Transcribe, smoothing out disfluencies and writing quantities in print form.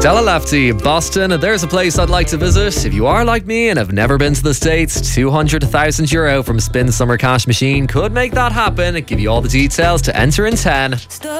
Stella Lefty, Boston. There's a place I'd like to visit. If you are like me and have never been to the States, 200,000 euro from Spin Summer Cash Machine could make that happen. Give you all the details to enter in 10.